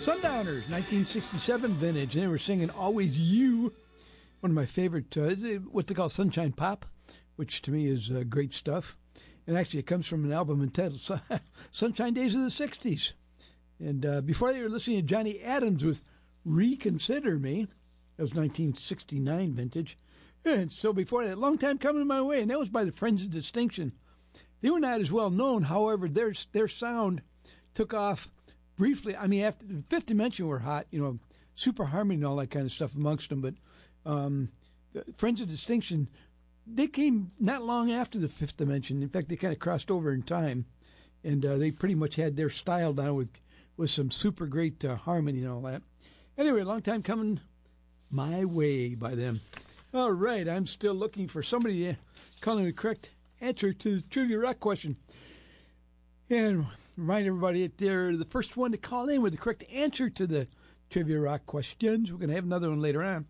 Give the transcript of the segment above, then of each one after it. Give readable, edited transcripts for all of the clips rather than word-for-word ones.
Sundowners, 1967 vintage. And they were singing Always You, one of my favorite, what they call Sunshine Pop, which to me is great stuff. And actually, it comes from an album entitled Sunshine Days of the 60s. And before they were listening to Johnny Adams with Reconsider Me, that was 1969 vintage. And so before that, Long Time Coming My Way, and that was by the Friends of Distinction. They were not as well known, however, their sound took off briefly. I mean, after the Fifth Dimension were hot, Super Harmony and all that kind of stuff amongst them, but the Friends of Distinction, they came not long after the Fifth Dimension. In fact, they kind of crossed over in time, and they pretty much had their style down with some super great harmony and all that. Anyway, Long Time Coming My Way by them. All right, I'm still looking for somebody to call in the correct answer to the Trivia Rock question. And remind everybody that they're the first one to call in with the correct answer to the Trivia Rock questions. We're going to have another one later on.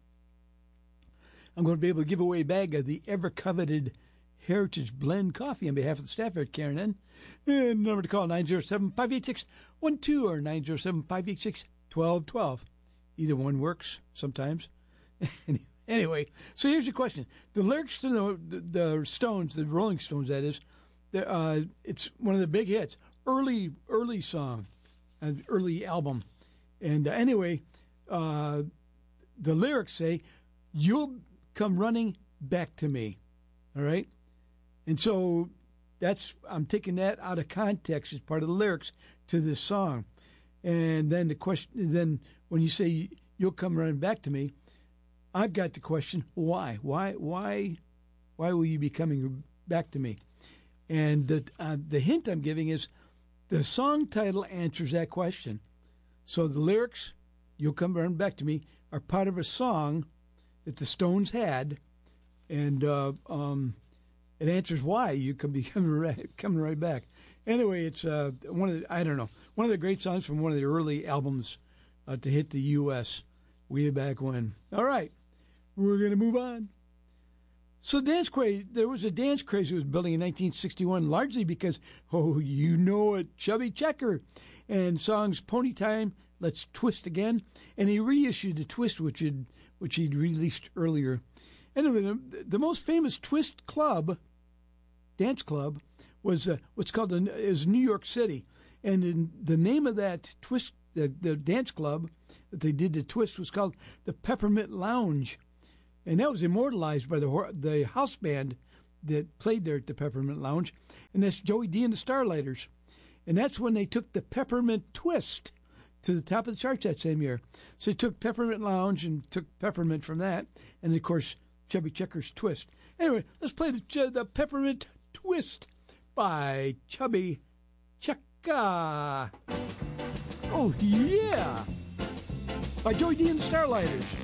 I'm going to be able to give away a bag of the ever-coveted Heritage Blend coffee on behalf of the staff here at Karen. And the number to call, 907-586-12 or 907-586-1212. Either one works sometimes. Anyway, so here's the question. The lyrics to the Stones, the Rolling Stones, that is, it's one of the big hits. Early song, an early album. And anyway, the lyrics say, "You'll come running back to me." All right? And so I'm taking that out of context as part of the lyrics to this song. And then the question, then when you say, "You'll come running back to me," I've got the question, why? Why will you be coming back to me? And the hint I'm giving is the song title answers that question. So the lyrics, "You'll come running back to me," are part of a song that the Stones had, and it answers why you can be coming right back. Anyway, it's one of the great songs from one of the early albums to hit the U.S. way back when. All right, we're going to move on. So there was a dance craze that was building in 1961, largely because, Chubby Checker, and songs "Pony Time," "Let's Twist Again," and he reissued the Twist, which he'd released earlier. Anyway, the most famous Twist dance club, was what's called is New York City, and the name of that Twist, the dance club that they did the Twist, was called the Peppermint Lounge. And that was immortalized by the house band that played there at the Peppermint Lounge, and that's Joey D and the Starlighters. And that's when they took the Peppermint Twist to the top of the charts that same year. So they took Peppermint Lounge and took Peppermint from that, and of course, Chubby Checker's Twist. Anyway, let's play the Peppermint Twist by Chubby Checker. Oh, yeah! By Joey D and the Starlighters.